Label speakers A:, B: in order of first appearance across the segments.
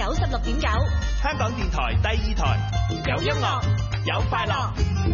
A: 96.9，
B: 香港電台第2台，有音樂，有快樂。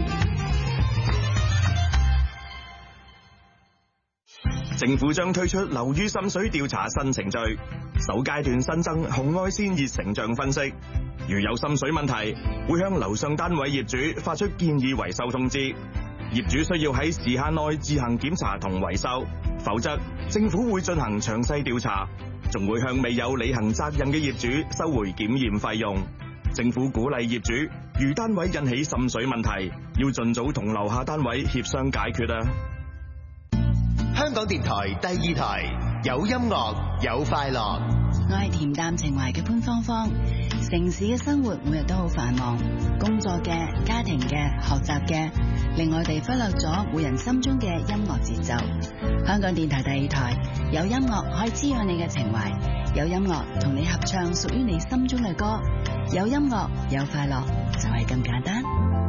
C: 政府將推出樓宇滲水調查新程序，首階段新增紅外線熱成像分析。如有滲水問題，會向樓上單位業主發出建議維修通知。業主需要喺時限內自行檢查同維修，否則政府會進行詳細調查，仲會向未有履行責任嘅業主收回檢驗費用。政府鼓勵業主，如單位引起滲水問題，要盡早同樓下單位協商解決啊！
D: 香港電台第2台，有音樂，有快樂。
E: 我係恬淡情懷嘅潘芳芳。城市嘅生活每日都好繁忙，工作嘅、家庭嘅、學習嘅，令我哋忽略咗每人心中嘅音樂節奏。香港電台第2台，有音樂可以滋養你嘅情懷，有音樂同你合唱屬於你心中嘅歌，有音樂有快樂，就係咁簡單。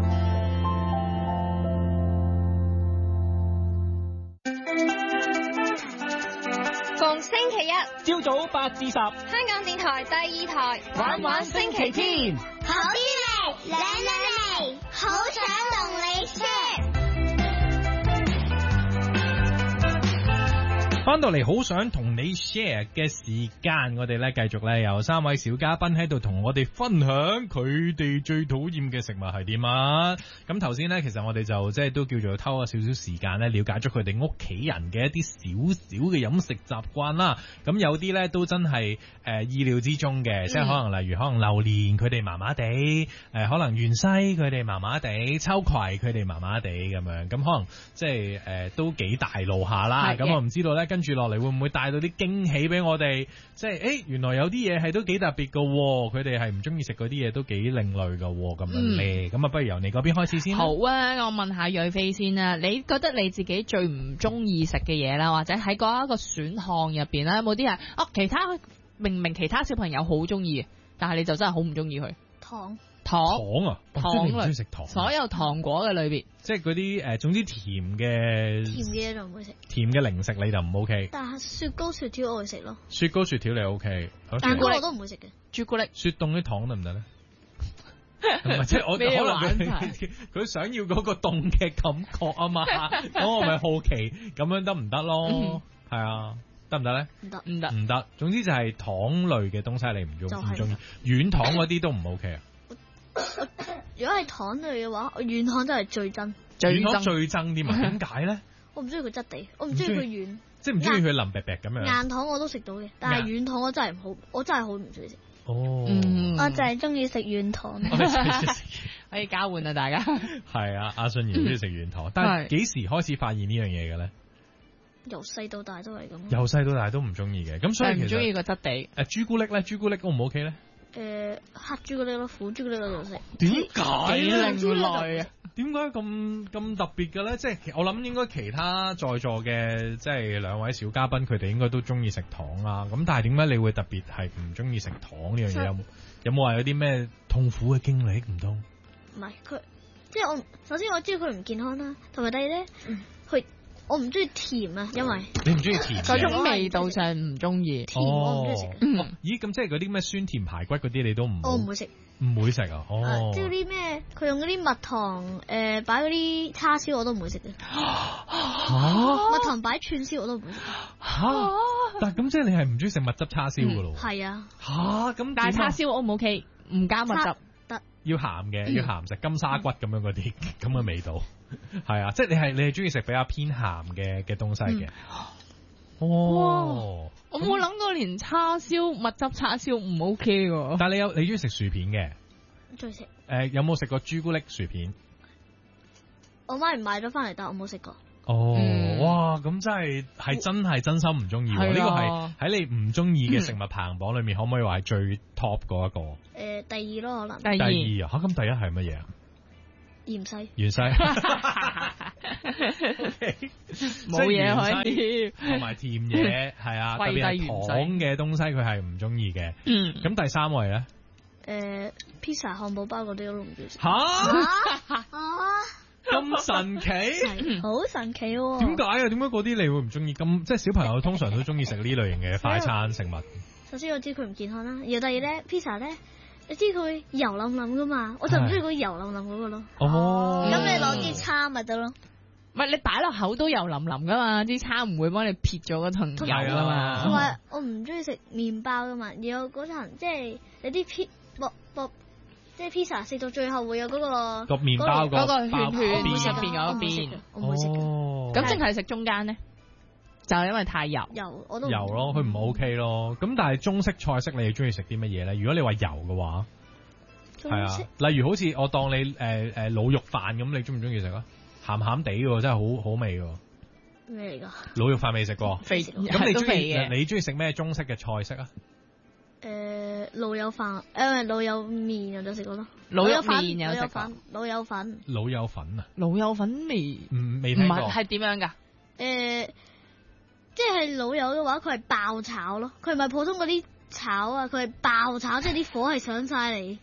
A: 逢星期一
B: 朝早8至10，
A: 香港電台第2台
B: 玩玩星期天。
F: 好啲味，靚靚味，好想同你 share。
G: 翻到嚟好想同你 share 嘅時間，我哋咧繼續咧有3位小嘉賓喺度同我哋分享佢哋最討厭嘅食物係點啊！咁頭先咧，其實我哋就即係都叫做偷咗少少時間咧，了解咗佢哋屋企人嘅一啲少少嘅飲食習慣啦。咁有啲咧都真係意料之中嘅，即係可能例如可能榴蓮佢哋麻麻地，可能芫茜佢哋麻麻地，秋葵佢哋麻麻地咁樣，咁可能即係都幾大路下啦。咁我唔知道咧，跟住落嚟會唔會帶到啲驚喜俾我哋？即係原來有啲嘢係都幾特別㗎喎，佢哋係唔中意食嗰啲嘢都幾另類㗎喎，咁樣咧。咁不如由你嗰邊開始先。
H: 好啊，我問下瑞飛先啦，你覺得你自己最唔中意食嘅嘢啦，或者喺嗰一個選項入邊咧，有冇啲係其他明明其他小朋友好中意，但係你就真係好唔中意佢？
F: 糖
G: 啊，我中意食糖。
H: 所有糖果嘅裏邊，
G: 即係嗰啲總之甜嘅
F: 嘢就唔會食。
G: 甜嘅零食你就唔 OK。
F: 但係雪糕雪條我會食咯。
G: 雪糕雪條你 OK，
F: 但係我都唔會食嘅。
H: 朱古力
G: 雪凍啲糖得唔得咧？唔係，即係我可能佢想要嗰個凍嘅感覺啊嘛，咁我咪好奇咁樣得唔得咯？係啊，得唔得咧？唔得。總之就係糖類嘅東西你唔中意，軟糖嗰啲都唔 OK 啊。
F: 如果係糖類嘅話，軟糖真係最憎。
G: 軟糖最憎啲嘛？點解咧？
F: 我唔中意佢質地，我唔中意佢軟，
G: 即係唔中意佢腍白白咁樣。
F: 硬糖我都食到嘅，但係軟糖我真係唔好，我真係好唔中意食。
G: 哦，
F: 我就係中意食軟糖。
H: 可以交換啊，大家。
G: 係啊，阿信兒中意食軟糖，但係幾時開始發現呢樣嘢嘅咧？
F: 由細到大都係咁。
G: 由細到大都唔中意嘅，咁所以其實
H: 唔中意個質地。
G: 朱古力咧，朱古力 O 唔 OK 咧？
F: 黑朱古力咯，苦朱古力我就食。
G: 點解
H: 另類啊？
G: 點解咁特別嘅咧？即係我諗應該其他在座嘅即係2位小嘉賓，佢哋應該都中意食糖啦。咁但係點解你會特別係唔中意食糖呢樣嘢？有冇話有啲咩痛苦嘅經歷唔通？
F: 唔係佢，即係我首先我知道佢唔健康啦，同埋第二咧，我唔中意甜啊，因為
G: 你唔中意甜，
H: 嗰種味道上唔中意。
F: 甜我唔中意食。
G: 咦，咁即係嗰啲咩酸甜排骨嗰啲你都唔？
F: 我唔會食。
G: 唔會食啊？
F: 即係啲咩？佢用嗰啲蜜糖擺嗰啲叉燒我都唔會食嘅。蜜糖擺串燒我都唔會食。
G: 但係咁即係你係唔中意食蜜汁叉燒㗎咯？
F: 係啊。
G: 咁
H: 但係叉燒 O 唔 OK？唔加蜜汁。
G: 要鹹嘅，要鹹食金沙骨咁樣嗰啲咁嘅味道，係啊，即係你係中意食比較偏鹹嘅東西嘅。我
H: 冇諗過連叉燒蜜汁叉燒唔 OK 喎。
G: 但係你中意食薯片嘅？
F: 中意食。
G: 有冇食過朱古力薯片？
F: 我媽咪買咗翻嚟，但我冇食過。
G: 哇！咁真係真心唔中意喎。呢個係喺你唔中意嘅食物排行榜裏面，可唔可以話係最 top 嗰一個？
F: 第二咯，可能。
G: 第二啊？咁第一係乜嘢啊？
F: 芫茜。
H: 冇嘢可以。
G: 同埋甜嘢係啊，特別係糖嘅東西佢係唔中意嘅。咁第3位咧？
F: pizza 漢堡包嗰啲我都唔中意食。
G: 咁神奇，
F: 好神奇喎！
G: 點解啊？點解嗰啲你會唔中意？咁即係小朋友通常都中意食呢類型嘅快餐食物。
F: 首先我知佢唔健康啦，然後第二咧 pizza 咧，你知佢油淋淋噶嘛，我就唔中意嗰油淋淋嗰個咯。
G: 哦，
F: 咁你攞啲叉咪得咯。
H: 唔係你擺落口都油淋淋噶嘛，啲叉唔會幫你撇咗嗰層油噶嘛。
F: 同埋我唔中意食麵包噶嘛，然後嗰層即係你啲即係 pizza 食到最後會有嗰個
G: 麵包
H: 嗰個圈圈
G: 邊
H: 入邊嗰邊，
F: 我唔會食嘅。
H: 咁淨係食中間咧，就係因為太油。
F: 油我都
G: 油咯，佢唔 OK 咯。咁但係中式菜式你哋中意食啲乜嘢咧？如果你話油嘅話，係啊，例如好似我當你滷肉飯咁，你中唔中意食啊？鹹鹹地喎，真係好味喎。
F: 咩嚟㗎？
G: 滷肉飯未食過，
H: 肥
G: 咁
H: 你
G: 中意食咩中式嘅菜式啊？
F: 滷油飯，滷油麵我就食過咯。
H: 滷油麵有食過。
F: 滷油粉。
G: 滷油粉啊？
H: 滷油粉未
G: 聽過。
H: 係點樣㗎？
F: 即係滷油嘅話，佢係爆炒咯，佢唔係普通嗰啲炒啊，佢係爆炒，即係啲火係上晒嚟。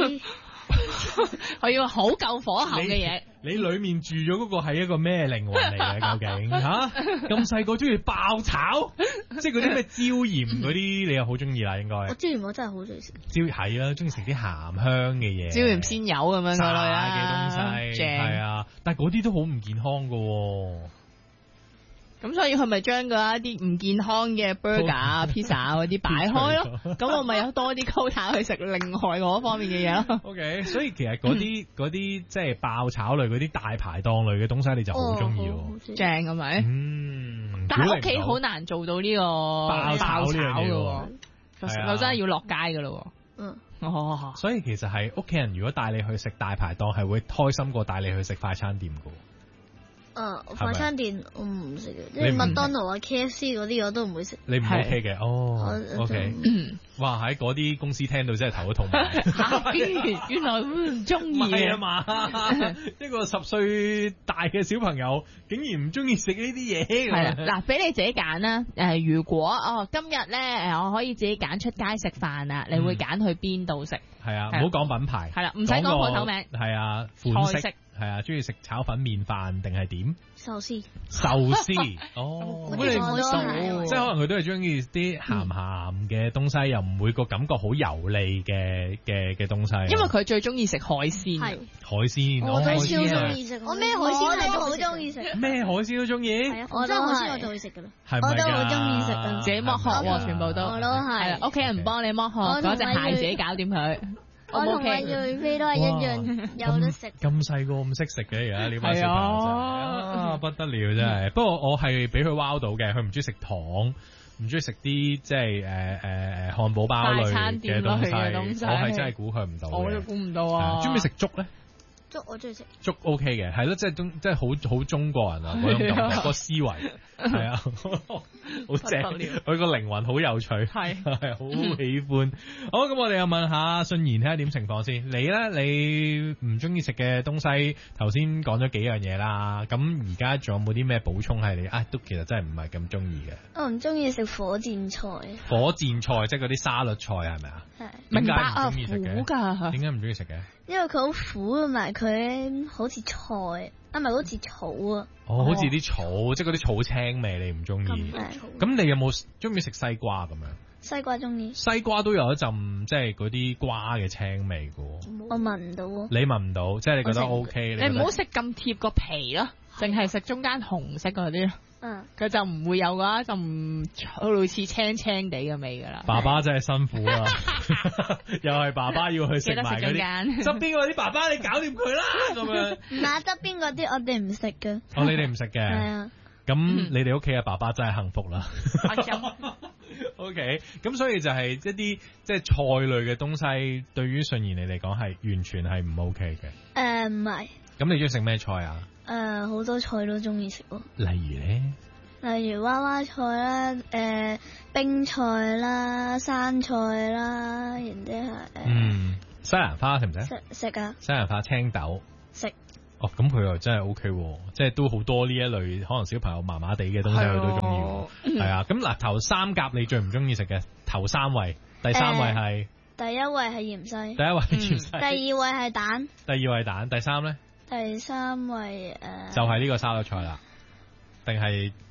H: 我要好夠火候嘅嘢。
G: 你裏面住咗嗰個係一個咩靈魂嚟嘅？究竟吓咁細個中意爆炒，即係嗰啲咩椒鹽嗰啲，你又好中意啦，應該。
F: 我椒鹽我真係好中意食。
G: 椒係啦，中意食啲鹹香嘅嘢。
H: 椒鹽鮮油咁樣嗰類
G: 嘅東西，係啊，但係嗰啲都好唔健康噶。
H: 咁所以佢咪將嗰一啲唔健康嘅 burger、pizza 嗰啲擺開咯，咁我咪有多啲 quota 去食另外嗰方面嘅嘢咯。
G: OK， 所以其實嗰啲即係爆炒類嗰啲大排檔類嘅東西，你就好中意喎。
H: 正係咪？但係屋企好難做到呢個爆炒嘅，就真係要落街噶咯。
G: 所以其實係屋企人如果帶你去食大排檔，係會開心過帶你去食快餐店噶。
F: 快餐店我唔食嘅，即係麥當勞啊、KFC 嗰啲我都唔會食。
G: 你唔 OK 嘅？哦 ，OK。哇！喺嗰啲公司聽到真係頭都痛埋。
H: 原來唔中意
G: 啊嘛！一個10歲大嘅小朋友竟然唔中意食呢啲嘢。
H: 係啦，嗱，俾你自己揀啦。如果今日咧我可以自己揀出街食飯啊，你會揀去邊度食？
G: 係啊，唔好講品牌。
H: 係啦，唔使講鋪頭名。係
G: 啊，款式。係啊，中意食炒粉麵飯定係點？壽司哦，
F: 咁你
G: 即係可能佢都係中意啲鹹鹹嘅東西，又唔會個感覺好油膩嘅東西。
H: 因為佢最中意食海鮮。
G: 海鮮，
F: 我真係超中意食。我咩海鮮都好中意食。
G: 咩海鮮都中意？
F: 係啊，我真係海鮮我就會食噶啦。
G: 係咪？
F: 我都好中意食啊。
H: 自己剝殼全部都。
F: 我都係。
H: 屋企人唔幫你剝殼，嗰隻蟹自己搞掂佢。
F: 我同阿瑞飛都係一樣有得食。
G: 咁細個唔識食嘅，而家呢班小朋友真係不得了真係。不過我係俾佢 wow 到嘅，佢唔中意食糖，唔中意食啲即係漢堡包類嘅東西。我係真係估佢唔到。
H: 我都估唔到啊！
G: 中唔中意食粥咧？
F: 粥我中意食。
G: 粥 OK 嘅，係咯，即係好中國人啊嗰種感覺，個思維係啊，好正，佢個靈魂好有趣，係好喜歡。好，咁我哋又問下信賢睇下點情況先。你咧，你唔中意食嘅東西，頭先講咗幾樣嘢啦。咁而家仲有冇啲咩補充係你都其實真係唔係咁中意嘅？
F: 我唔中意食火箭菜。
G: 火箭菜即係嗰啲沙律菜係咪啊？係。
H: 明白啊，
G: 苦㗎。點解唔中意食嘅？
F: 因為佢好苦啊嘛，佢好似菜，唔係好似草啊。
G: 哦，好似啲草，即係嗰啲草青味，你唔中意。咁你有冇中意食西瓜咁樣？
F: 西瓜中意。西
G: 瓜都有一陣即係嗰啲瓜嘅青味㗎。
F: 我聞唔到。你
G: 聞唔到，即係你覺得 OK？
H: 你唔好食咁貼個皮咯，淨係食中間紅色嗰啲。佢就唔會有㗎，就唔類似青青地嘅味㗎啦。
G: 爸爸真係辛苦啦，又係爸爸要去食埋嗰啲側邊嗰啲，爸爸你搞掂佢啦咁樣。
F: 嗱，側邊嗰啲我哋唔食嘅。
G: 哦，你哋唔食嘅。係啊。咁你哋屋企嘅爸爸真係幸福啦。OK， 咁所以就係一啲即係菜類嘅東西，對於信賢你嚟講係完全係唔 OK 嘅。
F: 唔係。
G: 咁你中意食咩菜啊？
F: 好多菜都中意食喎。
G: 例如咧？
F: 例如娃娃菜啦，冰菜啦，生菜啦，然之後
G: 西蘭花食唔食？
F: 食啊。
G: 西蘭花、青豆。
F: 食。
G: 哦，咁佢又真係 OK 喎，即係都好多呢一類可能小朋友麻麻地嘅東西佢都中意。係啊，咁嗱頭三甲你最唔中意食嘅頭三位，第三位係？
F: 第一位係芫茜。
G: 第一位係芫茜。
F: 第二位係蛋。
G: 第二位蛋，第三咧？
F: 第三位
G: 就係呢個沙律菜啦，定係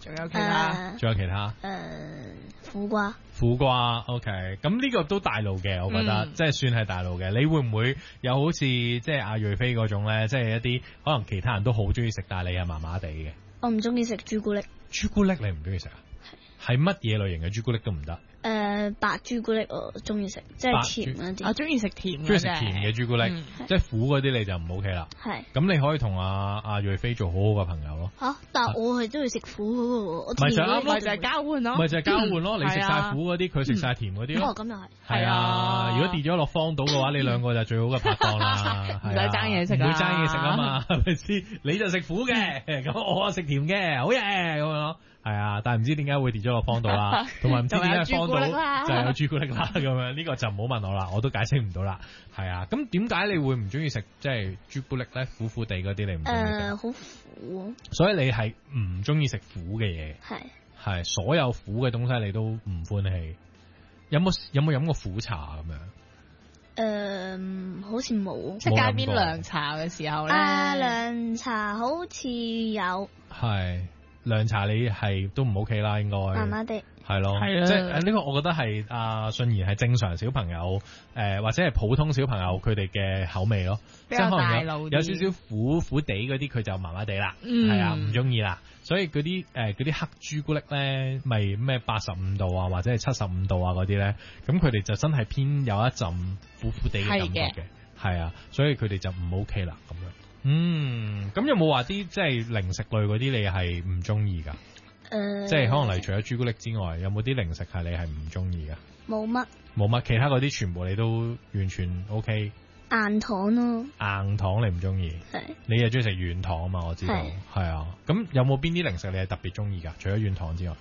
H: 仲有其他，
G: 仲有其他
F: 苦瓜。
G: 苦瓜 OK， 咁呢個都大路嘅，我覺得、即係算係大路嘅。你會唔會有好似即係阿瑞飛嗰種咧？即係一啲可能其他人都好中意食，但係你係麻麻地嘅。
F: 我唔中意食朱古力。
G: 朱古力你唔中意食啊？係乜嘢類型嘅朱古力都唔得？
F: 白朱古力我中意食，即係甜嗰啲。
H: 我中意食甜嘅，
G: 中意食甜嘅朱古力，即係苦嗰啲你就唔 OK 啦。
F: 係。
G: 咁你可以同阿瑞飛做好好嘅朋友咯。
F: 但係我係中意食苦嗰個喎。我
G: 咪就啱咯，
H: 就係交換咯。
G: 咪就係交換咯，你食晒苦嗰啲，佢食晒甜嗰啲咯。
F: 咁又係。
G: 係啊，如果跌咗落荒島嘅話，你兩個就最好嘅拍檔啦。
H: 唔使爭嘢食，
G: 唔會爭嘢食啊嘛，係咪先？你就食苦嘅，咁我食甜嘅，好嘢咁樣咯。係啊，但係唔知點解會跌咗落荒島啦，同埋唔知點解荒島就有朱古力啦咁樣，呢個就唔好問我啦，我都解釋唔到啦。係啊，咁點解你會唔中意食即係朱古力咧？苦苦地嗰啲你唔中意食？
F: 好苦。
G: 所以你係唔中意食苦嘅嘢？係所有苦嘅東西你都唔歡喜。有冇飲過苦茶咁樣？
F: 好似冇。
H: 即係街邊涼茶嘅時候咧。
F: 涼茶好似有。
G: 係。涼茶你係都唔 OK 啦，應該麻
F: 麻地
G: 係咯，即係呢個我覺得係阿信兒係正常小朋友或者係普通小朋友佢哋嘅口味咯，即係可能有少少苦苦地嗰啲佢就麻麻地啦，係啊唔中意啦，所以嗰啲黑朱古力咧咪咩85度啊或者係75度啊嗰啲咧，咁佢哋就真係偏有一陣苦苦地嘅感覺嘅，係啊，所以佢哋就唔 OK 啦咁樣。咁有冇話啲即係零食類嗰啲你係唔中意噶？即係可能除咗朱古力之外，有冇啲零食係你係唔中意噶？
F: 冇乜，
G: 其他嗰啲全部你都完全 OK。
F: 硬糖咯，
G: 硬糖你唔中意？係。你又中意食軟糖啊嘛？我知道。係啊。咁有冇邊啲零食你係特別中意噶？除咗軟糖之外。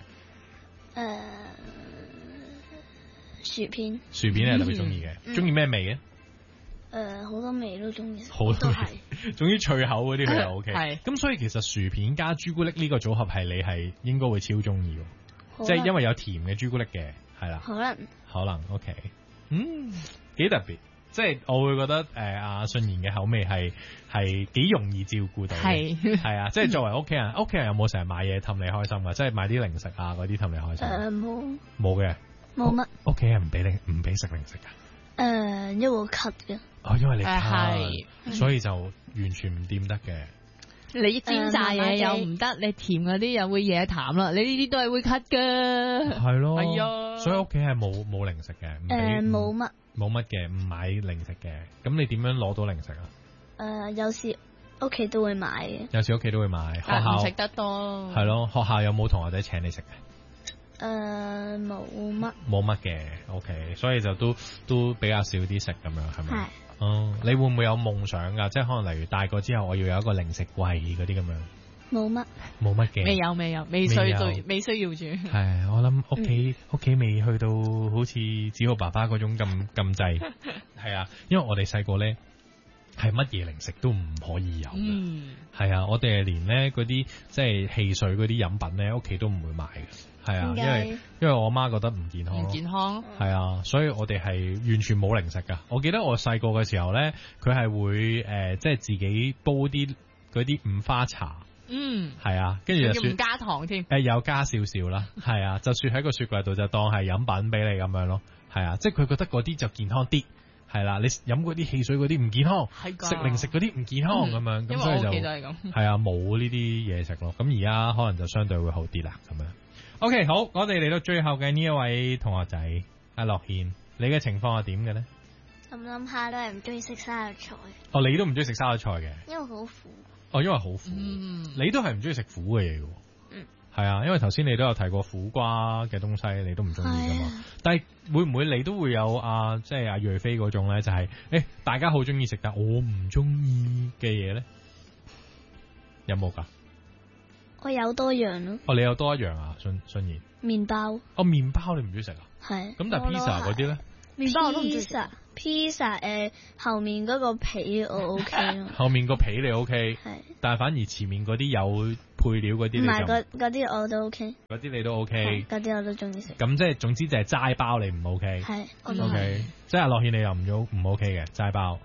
F: 薯片。
G: 薯片你係特別中意嘅，中意咩味嘅？
F: 好多味都中意，
G: 好多味，總之脆口嗰啲佢就 O K。
H: 係，
G: 咁所以其實薯片加朱古力呢個組合係你係應該會超中意嘅，即係因為有甜嘅朱古力嘅，係啦。可能 O K。幾特別，即係我會覺得阿信賢嘅口味係幾容易照顧到嘅，係啊，即係作為屋企人有冇成日買嘢氹你開心㗎？即係買啲零食啊嗰啲氹你開心？冇嘅，
F: 冇乜。
G: 屋企人唔俾食零食㗎？
F: 因為我咳嘅。
G: 因為你咳，所以就完全唔掂得嘅。
H: 你煎炸嘢又唔得，你甜嗰啲又會惹痰啦。你呢啲都係會咳㗎。係咯。係啊。所以屋企係冇零食嘅。
F: 冇乜。
G: 冇乜嘅，唔買零食嘅。咁你點樣攞到零食啊？
F: 有時屋企都會買嘅。
G: 有時屋企都會買。學校
H: 唔食得多。
G: 係咯，學校有冇同學仔請你食嘅？
F: 冇乜。
G: 冇乜嘅 ，OK， 所以就都比較少啲食咁樣，係咪？係。你會唔會有夢想㗎？即係可能例如大個之後，我要有一個零食櫃嗰啲咁樣。冇乜嘅。未有，未需要住。係，我諗屋企未去到好似子豪爸爸嗰種咁滯。係啊，因為我哋細個咧係乜嘢零食都唔可以有嘅。係啊，我哋係連咧嗰啲即係汽水嗰啲飲品咧，屋企都唔會買嘅。係啊，因為我媽覺得唔健康。唔健康。係啊，所以我哋係完全冇零食噶。我記得我細個嘅時候咧，佢係會即係自己煲啲嗰啲五花茶。係啊，跟住就唔加糖添。有加少少啦，係啊，就雪喺個雪櫃度就當係飲品俾你咁樣咯。係啊，即係佢覺得嗰啲就健康啲。係啦，你飲嗰啲汽水嗰啲唔健康，食零食嗰啲唔健康咁樣，咁所以就係啊冇呢啲嘢食咯。咁而家可能就相對會好啲啦，咁樣。OK， 好，我哋嚟到最後嘅呢一位同學仔阿樂軒，你嘅情況係點嘅咧？
F: 諗下都係唔中意食沙律菜。
G: 你都唔中意食沙律菜嘅？因為好苦。因為好苦。你都係唔中意食苦嘅嘢嘅。係啊，因為頭先你都有提過苦瓜嘅東西，你都唔中意噶嘛。但係會唔會你都會有即係阿瑞飛嗰種咧，就係大家好中意食，但我唔中意嘅嘢咧，有冇噶？
F: 我有多樣咯。
G: 你有多一樣啊？信言。麵包。麵包你唔中意食啊？係。咁但係 pizza 嗰啲咧？
F: 麵包我都唔中意食。pizza 後面嗰個皮我 OK 咯。後面個
G: 皮你 OK。係。但係反而前面嗰啲有配料嗰啲，唔係
F: 嗰啲我都 OK。
G: 嗰啲你都 OK。
F: 嗰啲我都中意食。
G: 咁即係總之就係齋包你唔 OK。
F: 係。
G: OK。即係阿樂軒你又唔 OK 嘅齋包。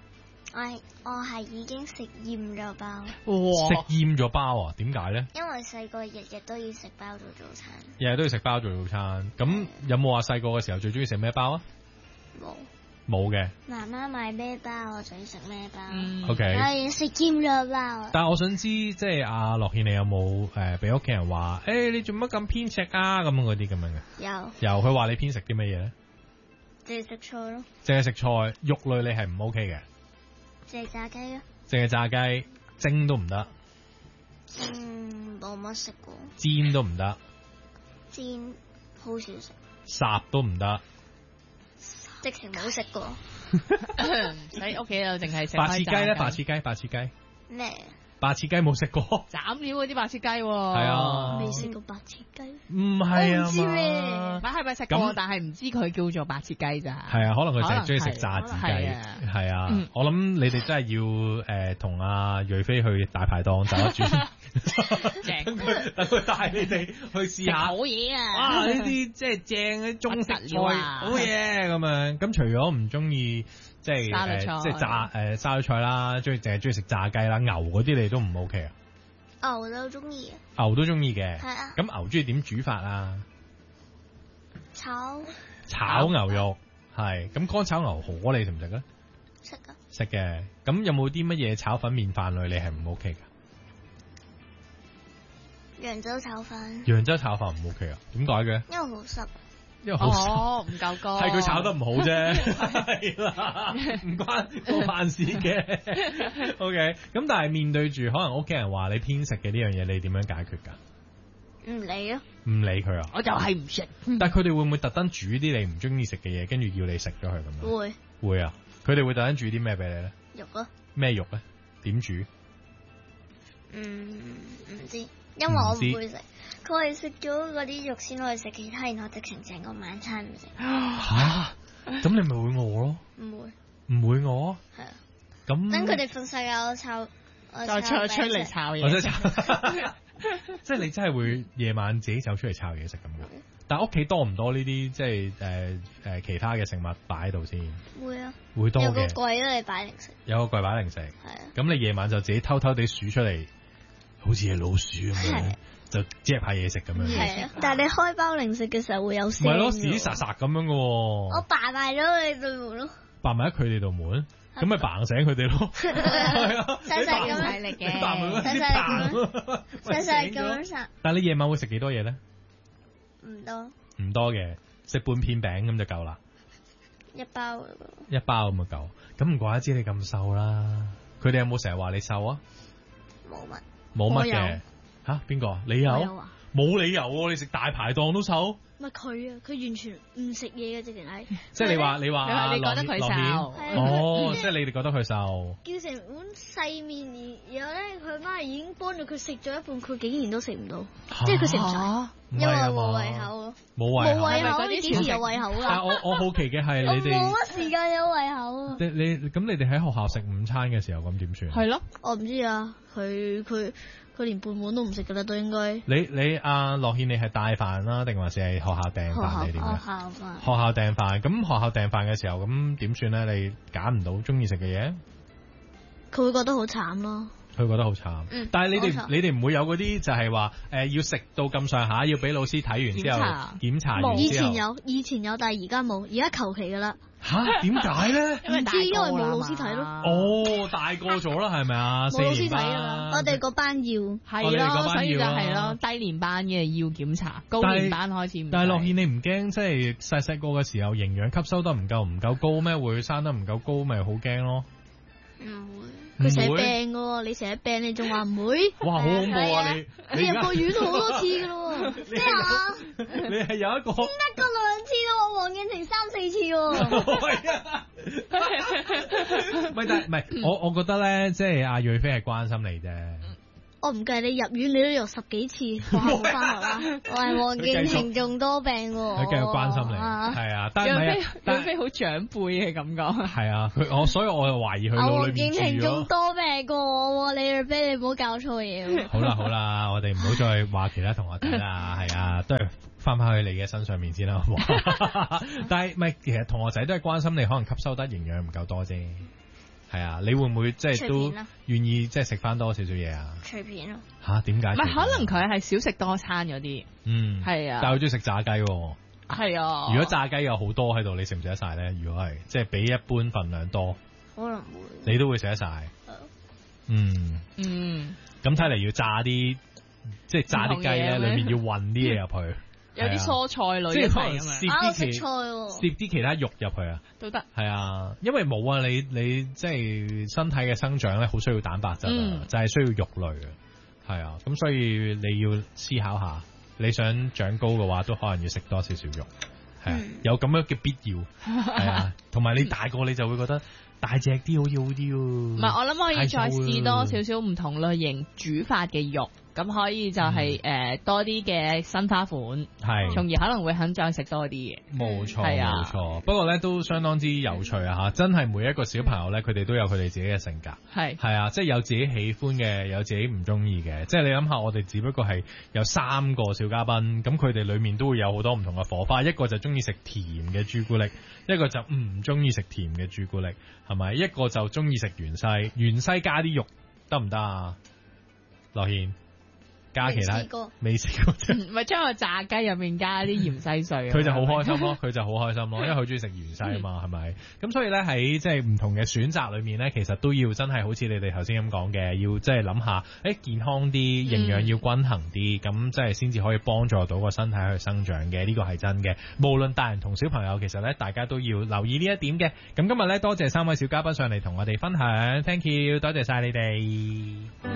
I: 我係已經食厭咗包，
G: 食厭咗包啊？點解咧？
I: 因為細個日日都要食包做早餐。
G: 日日都要食包做早餐，咁有冇話細個嘅時候最中意食咩包啊？冇嘅。
I: 媽媽買咩包，我就要食咩包。
G: OK。
I: 我已經食厭咗包。
G: 但係我想知，即係阿樂憲，你有冇俾屋企人話，你做乜咁偏食啊？咁嗰啲咁樣嘅？有。佢話你偏食啲乜嘢咧？
I: 淨係食菜咯。
G: 淨係食菜，肉類你係唔 OK 嘅？
I: 淨係炸雞咯。
G: 淨係炸雞，蒸都唔得。
I: 冇乜食過。
G: 煎都唔得。
I: 煎好少食。
G: 烚都唔得。
I: 直情冇食過。
H: 喺屋企就淨係食
G: 白切雞咧，白切雞。
I: 咩？
G: 白切雞冇食過。
H: 斬料嗰啲白切雞喎。
G: 係啊。
F: 未食過白切雞。
G: 唔係啊嘛。
I: 唔知咩？
H: 係咪食過？但係唔知佢叫做白切雞咋。
G: 係啊，可能佢淨係中意食炸子雞。係啊。我諗你哋真係要同阿瑞飛去大排檔走一轉。等佢帶你哋去試下
H: 好嘢啊！
G: 哇！呢啲即係正嘅中式菜，好嘢咁樣。咁除咗唔中意即係即係炸沙律菜啦，淨係中意食炸雞啦，牛嗰啲你都唔 OK 啊？
I: 牛都中意。
G: 牛都中意嘅。
I: 係啊。
G: 咁牛中意點煮法啊？
I: 炒
G: 牛肉係。咁乾炒牛河你食唔食咧？
I: 食㗎。
G: 食嘅。咁有冇啲乜嘢炒粉麵飯類你係唔 OK 㗎？
I: 揚州炒飯。
G: 揚州炒飯唔 OK 啊？點解嘅？
I: 因為好濕。
G: 因為好濕。
H: 唔夠乾。
G: 係佢炒得唔好啫，係啦，唔關個飯事嘅。OK， 咁但係面對住可能屋企人話你偏食嘅呢樣嘢，你點樣解決㗎？
I: 唔理咯。
G: 唔理佢啊？
H: 我就係唔食。但
G: 係佢哋會唔會特登煮啲你唔中意食嘅嘢，跟住要你食咗佢咁樣？
I: 會。
G: 會啊！佢哋會特登煮啲咩俾你咧？
I: 肉咯。
G: 咩肉咧？點煮？
I: 唔知。因為我唔會食，佢係食咗嗰啲肉先可以食其他，然後直成個晚餐唔食。
G: 嚇！咁你咪會餓咯？
I: 唔會。
G: 唔會餓？係啊。咁
I: 等佢哋瞓晒覺，我
H: 再出嚟炒嘢食。
G: 即係你真係會夜晚自己走出嚟炒嘢食咁嘅。但係屋企多唔多呢啲即係其他嘅食物擺喺度先？會啊。會多嘅。有個
I: 櫃都係擺零食。
G: 有個櫃擺零食。係啊。咁你夜晚就自己偷偷地數出嚟。好似係老鼠咁樣，就夾下嘢食咁樣。
F: 係啊，但係你開包零食嘅時候會有聲。
G: 唔係咯，屎撒撒咁樣嘅。
I: 我扮埋咗你對門咯。
G: 扮埋喺佢哋度門，咁咪扮醒佢哋咯。係啊，
I: 細細咁嚟嘅，細細咁樣。
G: 但係你夜晚會食幾多嘢咧？
I: 唔多。
G: 唔多嘅，食半片餅咁就夠啦。
I: 一包。
G: 一包咁就夠。咁唔怪得知你咁瘦啦。佢哋有冇成日話你瘦啊？冇乜嘅。吓，邊個？你有？冇理由喎，你食大排檔都瘦。
F: 唔係佢啊，佢完全唔食嘢嘅，直情係。
G: 即係你話
H: 你覺得佢瘦？
G: 哦，即係你哋覺得佢瘦。
F: 叫成碗細麵，然後咧佢媽已經幫咗佢食咗一半，佢竟然都食唔到，即係佢食唔晒，因為冇胃口咯。冇胃口，你幾時有胃口啊？
G: 但我好奇嘅係你哋
F: 冇乜時間有胃口啊！
G: 你哋喺學校食午餐嘅時候咁點算？
H: 係咯，
F: 我唔知啊，佢連半碗都唔食噶啦，都應該。
G: 你阿樂憲，你係帶飯啦，定還是係學校訂飯定點樣？學校訂飯，咁學校訂飯嘅時候，咁點算咧？你揀唔到中意食嘅嘢，
F: 佢會覺得好慘咯。
G: 佢覺得好慘。但係你哋唔會有嗰啲就係話要食到咁上下，要俾老師睇完之後檢查完之後。
F: 以前有，但係而家冇，而家求其噶啦。
G: 吓？點解咧？
F: 唔知，因為冇老師睇咯。
G: 哦，大個咗啦，係咪啊？
F: 冇老師睇啦。我哋個班要
H: 係咯，所以就係咯，低年班嘅要檢查，高年班開始唔。
G: 但係樂憲，你唔驚即係細個嘅時候營養吸收得唔夠高咩？會生得唔夠高，咪好驚咯。
I: 唔會。
F: 佢成日病噶，你成日病，你仲話唔會？
G: 哇，好恐怖啊！你
F: 入過院好多次噶咯，咩啊？
G: 你係有一個
I: 先得個2次咯，黃建庭3、4次喎。
G: 係啊，唔係，我覺得咧，即係阿瑞飛係關心你啫。
F: 我唔計你入院，你都有10幾次學校冇翻學啦。
I: 我係黃建庭仲多病喎。
G: 佢繼續關心你，係啊，但係
H: 瑞飛好長輩嘅感覺。
G: 係啊，所以我又懷疑佢腦裏面住咗。
I: 黃建庭仲多病過我，你瑞飛你唔好搞錯嘢。
G: 好啦，我哋唔好再話其他同學仔啦，係啊，都係翻去你嘅身上面先啦。但係其實同學仔都係關心你，可能吸收得營養唔夠多啫。 係啊，你會唔會即係都願意即係食翻多少少嘢啊？
I: 隨便咯。
G: 吓，點解？
H: 唔係，可能佢係少食多餐嗰啲。係啊。
G: 但係佢中意食炸雞喎。
H: 係啊。
G: 如果炸雞有好多喺度，你食唔食得晒咧？如果係即係比一般份量多，
I: 可能會。
G: 你都會食得晒。咁睇嚟要炸啲，即係炸啲雞咧，裏面要混啲嘢入去。
H: 有啲蔬菜類，
G: 即係可能攝啲其他肉入去啊，
H: 都得。
G: 係啊，因為冇啊，你即係身體嘅生長咧，好需要蛋白質啊，就係需要肉類啊，係啊，咁所以你要思考下，你想長高嘅話，都可能要食多少少肉，係啊，有咁樣嘅必要，係啊，同埋你大個你就會覺得大隻啲好啲喎。
H: 唔係，我諗可以再試多少少唔同類型煮法嘅肉。咁可以就係多啲嘅新花款，係，從而可能會肯再食多啲嘅。
G: 冇錯，冇錯。不過咧都相當之有趣啊！嚇，真係每一個小朋友咧，佢哋都有佢哋自己嘅性格，係啊，即係有自己喜歡嘅，有自己唔中意嘅。即係你諗下，我哋只不過係有3個小嘉賓，咁佢哋裡面都會有好多唔同嘅火花。一個就中意食甜嘅朱古力，一個就唔中意食甜嘅朱古力，係咪？一個就中意食芫茜加啲肉得唔得啊？樂軒。加其他未試過啫，
H: 唔係將個炸雞入面加啲芫茜碎，
G: 佢就好開心咯，佢就好開心咯，因為佢中意食芫茜啊嘛，係咪？咁所以咧喺即係唔同嘅選擇裏面咧，其實都要真係好似你哋頭先咁講嘅，要即係諗下，健康啲，營養要均衡啲，咁即係先至可以幫助到個身體去生長嘅，呢個係真嘅。無論大人同小朋友，其實咧大家都要留意呢一點嘅。咁今日咧多謝3位小嘉賓上嚟同我哋分享 ，thank you， 多謝晒你哋。